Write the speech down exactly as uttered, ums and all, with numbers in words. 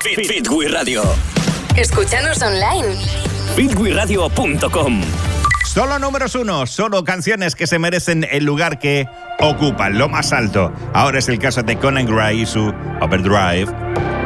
Fit, Fitwi Radio. Escúchanos online. fitwi radio punto com. Solo números uno, solo canciones que se merecen el lugar que ocupan, lo más alto. Ahora es el caso de Conan Gray y su Overdrive.